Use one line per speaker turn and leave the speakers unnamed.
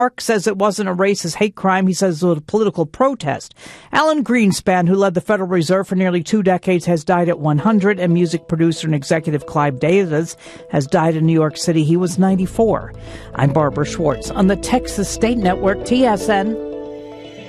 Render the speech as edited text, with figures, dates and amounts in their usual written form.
Mark says it wasn't a racist hate crime. He says it was a political protest. Alan Greenspan, who led the Federal Reserve for nearly 2 decades, has died at 100, and music producer and executive Clive Davis has died in New York City. He was 94. I'm Barbara Schwartz on the Texas State Network, TSN.